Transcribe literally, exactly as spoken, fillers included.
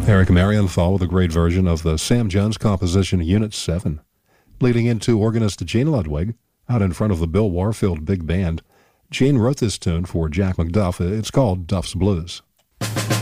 Eric Marienthal with a great version of the Sam Jones composition Unit seven. Leading into organist Gene Ludwig, out in front of the Bill Warfield Big Band. Gene wrote this tune for Jack McDuff. It's called Duff's Blues.